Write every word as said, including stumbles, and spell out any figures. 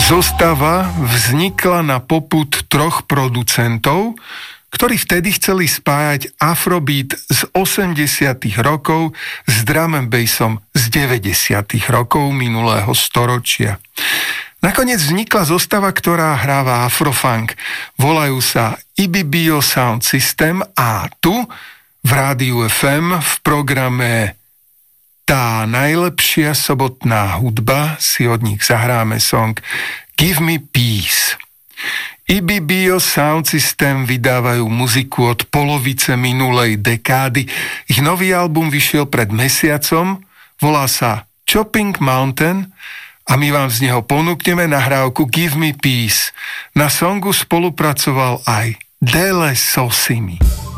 Zostava vznikla na popud troch producentov, ktorí vtedy chceli spájať afrobeat z osemdesiatych rokov s drum and bassom z deväťdesiatych rokov minulého storočia. Nakoniec vznikla zostava, ktorá hráva afrofunk. Volajú sa Ibibio Sound System a tu v Rádiu ef em v programe Tá najlepšia sobotná hudba si od nich zahráme song Give Me Peace. Ibibio Sound System vydávajú muziku od polovice minulej dekády. Ich nový album vyšiel pred mesiacom, volá sa Chopping Mountain a my vám z neho ponúkneme nahrávku Give Me Peace. Na songu spolupracoval aj Dele Sosimi.